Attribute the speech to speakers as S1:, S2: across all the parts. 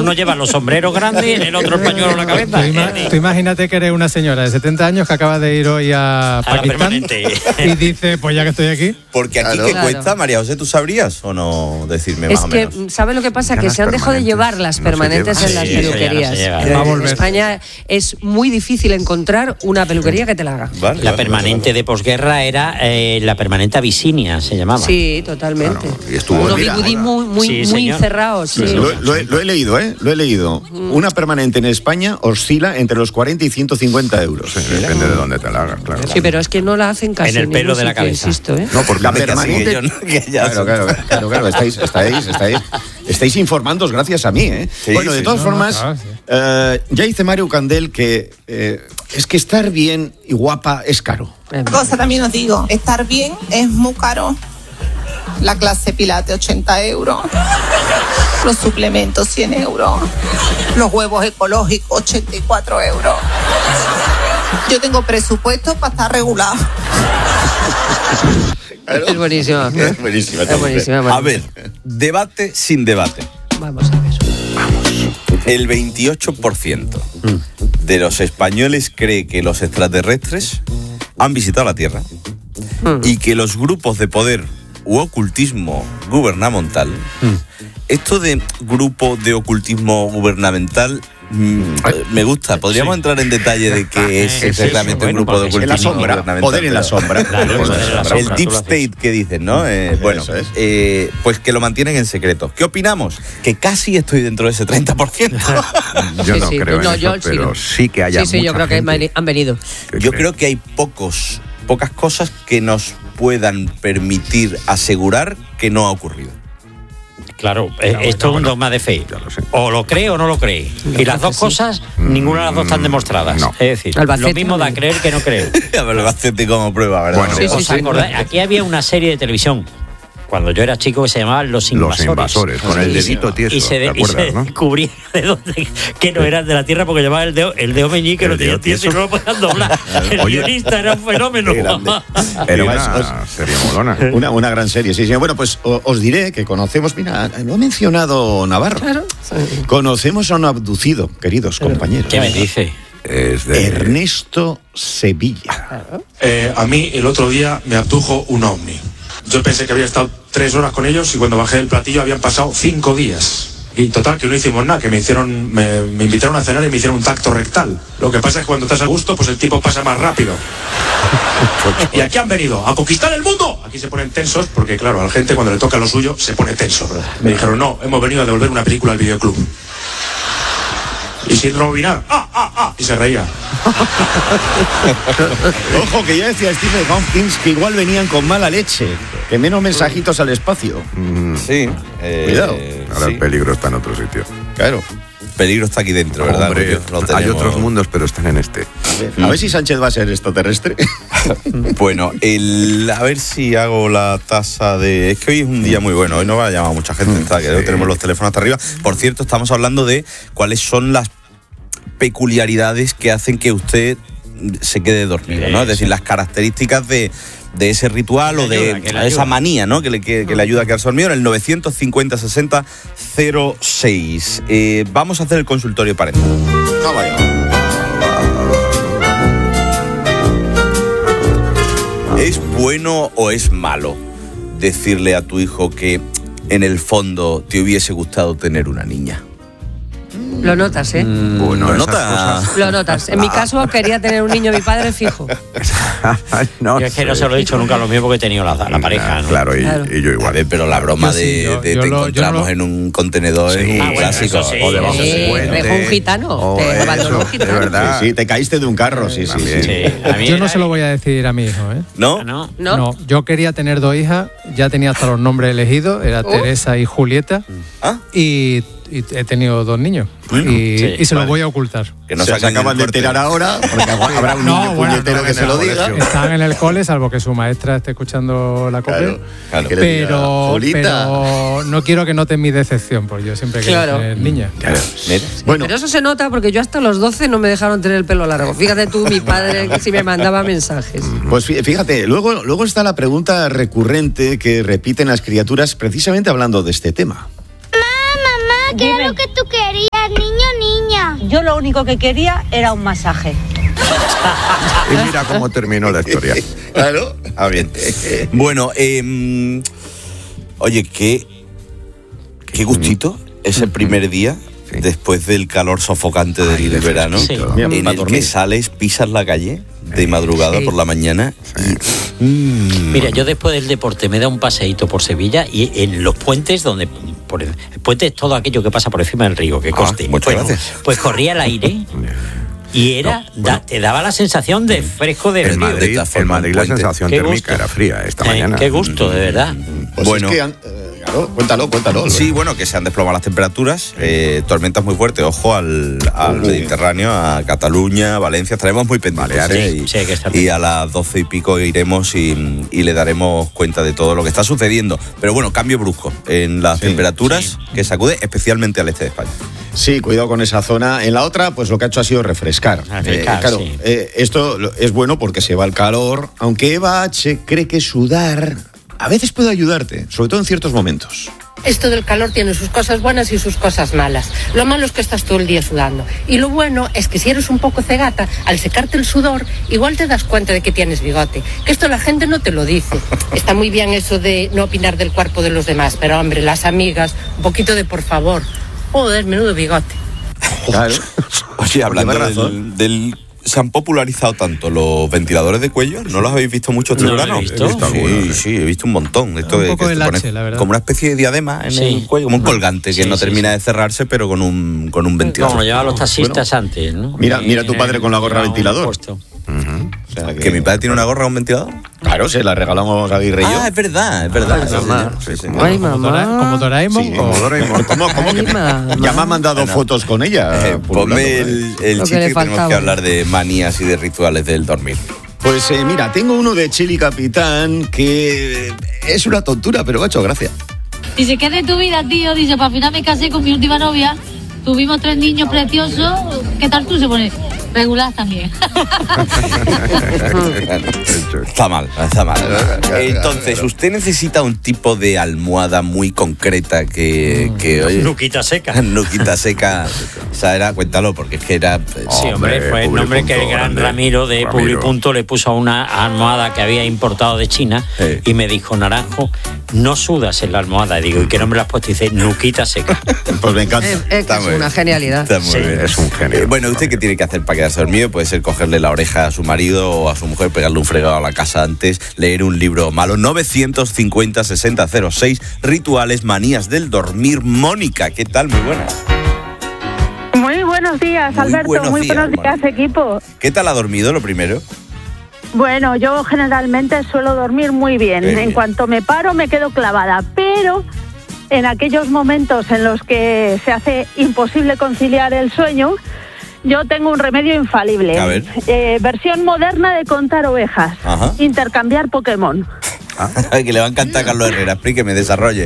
S1: Uno lleva los sombreros grandes y el otro el pañuelo en la cabeza.
S2: Tú imagínate que eres una señora de 70 años que acaba de ir hoy a Pakistán y dice, pues ya que estoy aquí.
S3: Porque aquí ¿qué cuesta, María José? ¿Tú sabrías o no decirme más o menos?
S4: Es que, ¿sabes lo que pasa? Que se han dejado de llevar las permanentes en las peluquerías. En España es muy difícil encontrar una peluquería que te la haga.
S1: La permanente de posguerra era la permanente Abisinia, se llamaba.
S4: Sí, totalmente.
S5: Claro, y estuvo
S4: unos bigudí muy cerrados. Sí.
S5: Lo he leído, Lo he leído. Una permanente en España oscila entre los 40 y 150 euros.
S6: Sí, depende de dónde te la hagas, claro.
S4: Sí, pero es que no la hacen casi
S1: en el pelo de la cabeza.
S4: Insisto,
S5: No, porque la permanente... Claro. Estáis informados gracias a mí, Sí, bueno, de todas formas, ya dice Mario Candel que es que estar bien y guapa es caro.
S7: Cosa también os digo, estar bien es muy caro. La clase Pilates 80 euros, los suplementos 100 euros, los huevos ecológicos 84 euros. Yo tengo presupuesto para estar regulado.
S4: Es buenísima.
S3: Es buenísima. A ver, debate sin debate.
S4: Vamos a ver.
S3: El 28% de los españoles cree que los extraterrestres han visitado la Tierra y que los grupos de poder u ocultismo gubernamental, esto de grupo de ocultismo gubernamental me gusta. Podríamos entrar en detalle de qué es exactamente un grupo de ocultismo gubernamental.
S5: Poder en la sombra.
S3: El deep state que dicen, ¿no? Pues que lo mantienen en secreto. ¿Qué opinamos? Que casi estoy dentro de ese 30%.
S6: Yo no creo en eso, pero sí que haya mucha
S4: yo creo
S6: gente
S4: que han venido.
S3: Yo creo que hay pocas cosas que nos puedan permitir asegurar que no ha ocurrido.
S1: Claro, esto es un dogma de fe. O lo cree o no lo cree. Y las dos cosas, ninguna de las dos están demostradas. No. Es decir, lo mismo da creer que no creer.
S3: Albacete como prueba, ¿verdad?
S1: Bueno, ¿os acordáis? Aquí había una serie de televisión cuando yo era chico que se llamaba Los Invasores.
S6: Los Invasores, con el dedito tieso, ¿te acuerdas, no?
S1: Descubría de dónde, que no eran de la Tierra porque llevaba el dedo meñique, lo tenía tieso y no lo podían doblar. El guionista era un fenómeno.
S6: Era una serie molona.
S5: Una gran serie, sí. Bueno, pues os diré que conocemos, mira, lo ha mencionado Navarro. Claro. Sí. Conocemos a un abducido, queridos compañeros.
S1: ¿Qué me dice?
S5: Es de Ernesto Sevilla.
S8: A mí el otro día me abdujo un ovni. Yo pensé que había estado 3 horas con ellos y cuando bajé del platillo habían pasado 5 días. Y total, que no hicimos nada, que me invitaron a cenar y me hicieron un tacto rectal. Lo que pasa es que cuando estás a gusto, pues el tipo pasa más rápido. ¿Y aquí han venido? ¿A conquistar el mundo? Aquí se ponen tensos porque, claro, a la gente cuando le toca lo suyo se pone tenso. Me dijeron, no, hemos venido a devolver una película al videoclub. Y sin rebobinar, y se reía.
S5: Ojo, que ya decía Stephen Hawking que igual venían con mala leche, que menos mensajitos al espacio.
S3: Sí.
S5: Cuidado.
S6: Ahora el peligro está en otro sitio.
S5: Claro.
S3: El peligro está aquí dentro, ¿verdad?
S6: Hombre, hay otros mundos, pero están en este.
S5: A ver si Sánchez va a ser extraterrestre.
S3: Bueno, a ver si hago la tasa de... Es que hoy es un día muy bueno, hoy no va a llamar mucha gente, que tenemos los teléfonos hasta arriba. Por cierto, estamos hablando de cuáles son las peculiaridades que hacen que usted se quede dormido, ¿no? Es decir, las características de ese ritual o de esa manía, ¿no? Que le ayuda a quedarse dormido en el 950 60 06. Vamos a hacer el consultorio parental.
S5: No vaya.
S3: ¿Es bueno o es malo decirle a tu hijo que en el fondo te hubiese gustado tener una niña?
S4: Lo notas, ¿eh?
S6: Bueno,
S3: ¿Lo notas?
S4: Lo notas. En mi caso, quería tener un niño mi padre fijo.
S1: Yo es que no se lo he dicho nunca a los míos porque he tenido la pareja, ¿no?
S6: Claro, y yo igual.
S3: A ver, pero la broma te encontramos en un contenedor es un clásico.
S1: Bueno,
S6: o debajo de un puente.
S4: Dejó un gitano. Te abandonó un gitano.
S6: De verdad.
S5: Sí, te caíste de un carro, sí.
S2: Yo no se lo voy a decir a mi hijo, ¿eh?
S3: ¿No?
S2: No, yo quería tener 2 hijas, ya tenía hasta los nombres elegidos, era Teresa y Julieta, y he tenido 2 niños. Y se los voy a ocultar.
S5: Que no se acaban de enterar ahora, porque habrá un niño puñetero que se lo diga.
S2: Están en el cole, salvo que su maestra esté escuchando la copia.
S3: Claro.
S2: Pero no quiero que noten mi decepción, porque yo siempre quiero tener niñas.
S5: Bueno,
S4: pero eso se nota porque yo hasta los 12 no me dejaron tener el pelo largo. Fíjate tú, mi padre, que sí me mandaba mensajes.
S5: Pues fíjate, luego está la pregunta recurrente que repiten las criaturas precisamente hablando de este tema.
S9: Mamá, ¿qué era lo que tú querías? único que quería era un masaje.
S6: Y mira cómo terminó la historia.
S5: Claro.
S3: Bien. Bueno, oye, qué gustito ese primer día. Sí. Después del calor sofocante del verano,
S1: sí.
S3: En el que sales, pisas la calle de madrugada por la mañana.
S1: Sí. Mira, yo después del deporte me da un paseíto por Sevilla y en los puentes donde... el puente es todo aquello que pasa por encima del río, que coste.
S3: Muchas gracias.
S1: Pues corría el aire... Y te daba la sensación de fresco del río.
S6: En Madrid la sensación térmica era fría esta mañana.
S1: Qué gusto, de verdad.
S5: Pues bueno, es que, claro, cuéntalo.
S3: Sí, bueno, que se han desplomado las temperaturas, tormentas muy fuertes, ojo al Mediterráneo, a Cataluña, Valencia, estaremos muy pendientes.
S1: Baleares,
S3: y a las 12 y pico iremos y le daremos cuenta de todo lo que está sucediendo. Pero bueno, cambio brusco en las temperaturas que sacude, especialmente al este de España.
S5: Sí, cuidado con esa zona. En la otra, pues lo que ha hecho ha sido refrescar. Claro, sí. Esto es bueno porque se va el calor, aunque Eva H. cree que sudar a veces puede ayudarte, sobre todo en ciertos momentos.
S10: Esto del calor tiene sus cosas buenas y sus cosas malas. Lo malo es que estás todo el día sudando. Y lo bueno es que si eres un poco cegata, al secarte el sudor, igual te das cuenta de que tienes bigote. Que esto la gente no te lo dice. Está muy bien eso de no opinar del cuerpo de los demás, pero hombre, las amigas, un poquito de por favor. Joder, menudo bigote.
S3: Claro. Oye, hablando del se han popularizado tanto los ventiladores de cuello, ¿no los habéis visto mucho este verano? Sí, he visto un montón. Esto
S2: un poco
S3: que
S2: el H, la verdad.
S3: Como una especie de diadema en el cuello, como un colgante que no termina de cerrarse, pero con un ventilador.
S1: Como lo llevaban los taxistas antes, ¿no?
S5: Mira tu padre con la gorra ventilador.
S3: O sea, ¿que mi padre tiene una gorra o un ventilador?
S5: Claro, se la regalamos a Aguirre y yo.
S3: Es verdad.
S4: Ay, mamá.
S2: ¿Como Doraemon?
S5: Sí, como Doraemon. ¿Cómo que ya me ha mandado fotos con ella?
S3: Ponme el chiste que tenemos que hablar de manías y de rituales del dormir.
S5: Pues mira, tengo uno de Chili Capitán que es una tontura, pero me ha hecho gracia.
S11: Dice, ¿qué de tu vida, tío? Dice, para final me casé con mi última novia, tuvimos 3 niños preciosos. ¿Qué tal tú? Se pone... regular también.
S3: Está mal. Entonces, usted necesita un tipo de almohada muy concreta que oye,
S1: Nuquita seca.
S3: O sea, cuéntalo, porque es que era...
S1: Sí, hombre, fue el nombre que el gran Ramiro de Publipunto le puso a una almohada que había importado de China y me dijo, Naranjo, no sudas en la almohada. Y digo, ¿y qué nombre le has puesto? Y dice, Nuquita seca.
S3: Pues me encanta.
S4: Es una genialidad.
S3: Está muy bien.
S6: Es un genio.
S3: Bueno, ¿usted qué tiene que hacer para quedarse dormido? Puede ser cogerle la oreja a su marido o a su mujer, pegarle un fregado a la casa antes, leer un libro malo. 950-6006, rituales, manías del dormir. Mónica, ¿qué tal? Muy buenas.
S12: Muy buenos días, Alberto. Muy buenos días, equipo.
S3: ¿Qué tal ha dormido, lo primero?
S12: Bueno, yo generalmente suelo dormir muy bien. En cuanto me paro, me quedo clavada. Pero en aquellos momentos en los que se hace imposible conciliar el sueño, yo tengo un remedio infalible.
S3: A ver.
S12: Versión moderna de contar ovejas.
S3: Ajá.
S12: Intercambiar Pokémon.
S3: Que le va a encantar a Carlos Herrera. Explíqueme, desarrolle.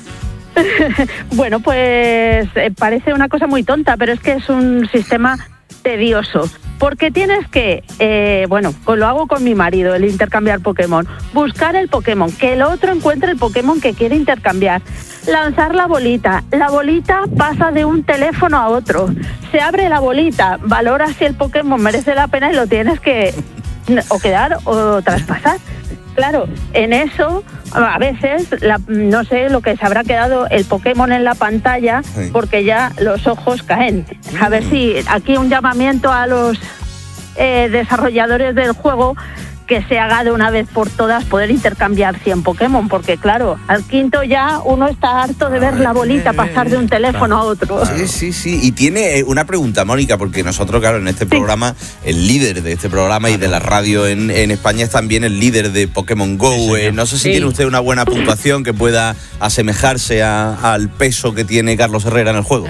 S12: Bueno, pues parece una cosa muy tonta, pero es que es un sistema tedioso. Porque tienes que, lo hago con mi marido, el intercambiar Pokémon. Buscar el Pokémon, que el otro encuentre el Pokémon que quiere intercambiar. Lanzar la bolita pasa de un teléfono a otro. Se abre la bolita, valora si el Pokémon merece la pena y lo tienes que o quedar o traspasar. Claro, en eso a veces no sé lo que se habrá quedado el Pokémon en la pantalla porque ya los ojos caen. A ver si aquí un llamamiento a los desarrolladores del juego, que se haga de una vez por todas poder intercambiar 100 Pokémon, porque claro, al quinto ya uno está harto de ver la bolita pasar de un teléfono a otro.
S3: Sí. Y tiene una pregunta, Mónica, porque nosotros, claro, en este programa, el líder de este programa y de la radio en España es también el líder de Pokémon GO. No sé si tiene usted una buena puntuación que pueda asemejarse al peso que tiene Carlos Herrera en el juego.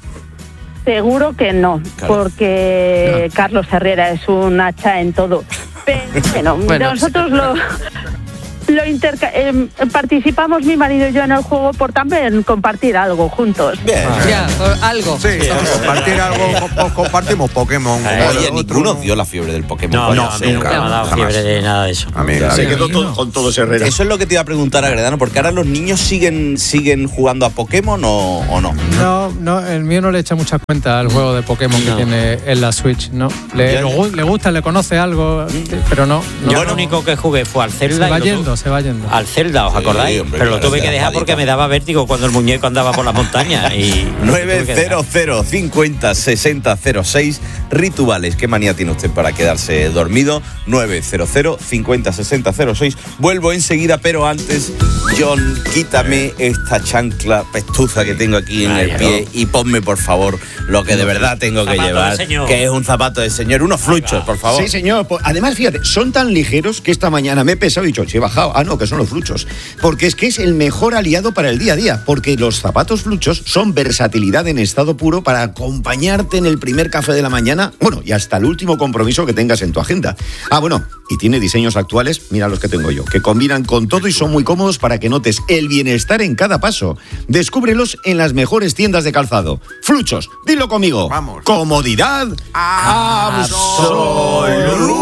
S12: Seguro que no, porque Carlos Herrera es un hacha en todo. Pero bueno, nosotros participamos mi marido y yo en el juego por también compartir algo juntos.
S4: Bien. Ya, algo.
S6: Sí, compartir algo, compartimos Pokémon.
S3: Oye, ninguno dio la fiebre del Pokémon.
S1: No, nunca me ha dado fiebre de nada de eso.
S5: Se quedó con todos Herrera.
S3: Eso es lo que te iba a preguntar, Agredano, porque ahora los niños siguen jugando a Pokémon o no.
S2: No, el mío no le echa mucha cuenta al juego de Pokémon que tiene en la Switch, ¿no? Le gusta, le conoce algo, pero no.
S1: Yo lo único que jugué fue al Zelda.
S2: Se va yendo.
S1: Al Zelda, ¿os acordáis? Hombre, pero lo tuve que dejar porque me daba vértigo cuando el muñeco andaba por la montaña. Y
S3: 900 50 60 06 rituales. ¿Qué manía tiene usted para quedarse dormido? 900 50 60 06. Vuelvo enseguida, pero antes, John, quítame esta chancla pestuza que tengo aquí en el pie y ponme, por favor, lo que de verdad tengo que llevar, que es un zapato de señor. Unos fluchos, por favor.
S5: Sí, señor. Además, fíjate, son tan ligeros que esta mañana me he pesado y he dicho, si he bajado. Ah, no, que son los fluchos. Porque es que es el mejor aliado para el día a día. Porque los zapatos fluchos son versatilidad en estado puro para acompañarte en el primer café de la mañana, bueno, y hasta el último compromiso que tengas en tu agenda. Ah, bueno, y tiene diseños actuales, mira los que tengo yo, que combinan con todo y son muy cómodos para que notes el bienestar en cada paso. Descúbrelos en las mejores tiendas de calzado. Fluchos, dilo conmigo.
S6: Vamos.
S5: Comodidad absoluta.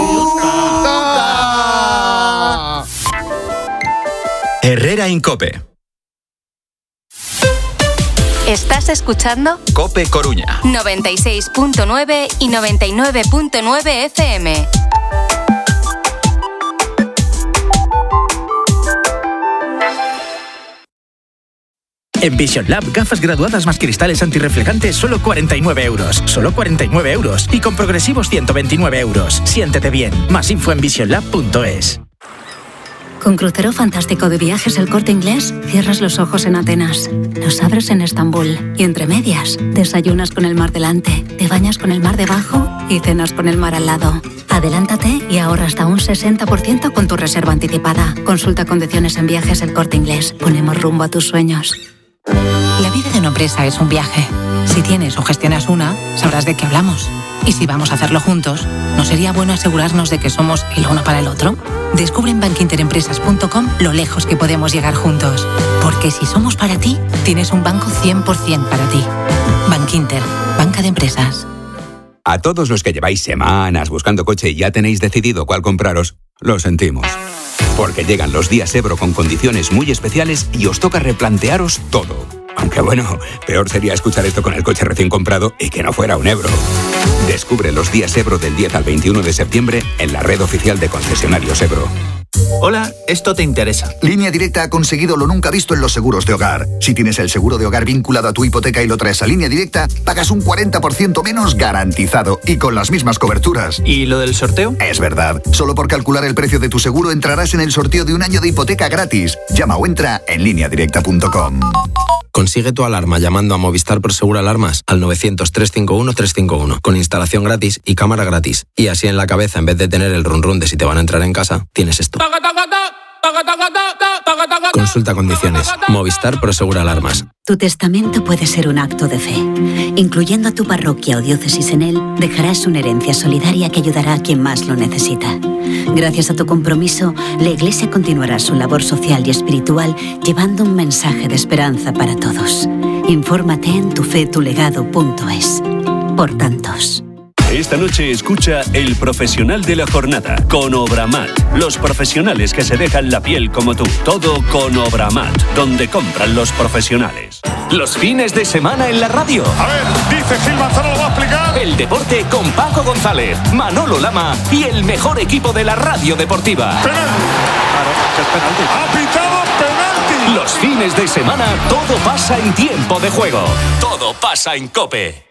S13: Herrera en COPE.
S14: ¿Estás escuchando?
S13: COPE Coruña.
S14: 96.9 y 99.9 FM.
S15: En Vision Lab, gafas graduadas más cristales antirreflejantes, solo 49 euros. Solo 49 euros. Y con progresivos 129 euros. Siéntete bien. Más info en visionlab.es.
S16: Con Crucero Fantástico de Viajes El Corte Inglés, cierras los ojos en Atenas, los abres en Estambul y entre medias, desayunas con el mar delante, te bañas con el mar debajo y cenas con el mar al lado. Adelántate y ahorra hasta un 60% con tu reserva anticipada. Consulta condiciones en Viajes El Corte Inglés. Ponemos rumbo a tus sueños.
S17: La vida de una empresa es un viaje. Si tienes o gestionas una, sabrás de qué hablamos. Y si vamos a hacerlo juntos, ¿no sería bueno asegurarnos de que somos el uno para el otro? Descubre en bankinterempresas.com lo lejos que podemos llegar juntos. Porque si somos para ti, tienes un banco 100% para ti. Bankinter, banca de empresas.
S13: A todos los que lleváis semanas buscando coche y ya tenéis decidido cuál compraros, lo sentimos. Porque llegan los días Ebro con condiciones muy especiales y os toca replantearos todo. Aunque bueno, peor sería escuchar esto con el coche recién comprado y que no fuera un Ebro. Descubre los días Ebro del 10 al 21 de septiembre en la red oficial de concesionarios Ebro.
S15: Hola, esto te interesa.
S18: Línea Directa ha conseguido lo nunca visto en los seguros de hogar. Si tienes el seguro de hogar vinculado a tu hipoteca y lo traes a Línea Directa, pagas un 40% menos garantizado y con las mismas coberturas.
S15: ¿Y lo del sorteo?
S18: Es verdad. Solo por calcular el precio de tu seguro entrarás en el sorteo de un año de hipoteca gratis. Llama o entra en lineadirecta.com.
S19: Consigue tu alarma llamando a Movistar Prosegur Alarmas al 900-351-351 con instalación gratis y cámara gratis. Y así en la cabeza, en vez de tener el run run de si te van a entrar en casa, tienes esto. Consulta condiciones. Movistar Prosegur Alarmas.
S16: Tu testamento puede ser un acto de fe. Incluyendo a tu parroquia o diócesis en él, dejarás una herencia solidaria que ayudará a quien más lo necesita. Gracias a tu compromiso, la Iglesia continuará su labor social y espiritual llevando un mensaje de esperanza para todos. Infórmate en tufetulegado.es. Por tantos.
S20: Esta noche escucha El Profesional de la Jornada con Obramat. Los profesionales que se dejan la piel como tú. Todo con Obramat, donde compran los profesionales. Los fines de semana en la radio.
S21: A ver, dice Gil Manzano, lo va a explicar.
S20: El deporte con Paco González, Manolo Lama y el mejor equipo de la radio deportiva.
S21: Penalti.
S20: Claro, es penalti.
S21: Ha pitado penalti.
S20: Los fines de semana todo pasa en tiempo de juego. Todo pasa en COPE.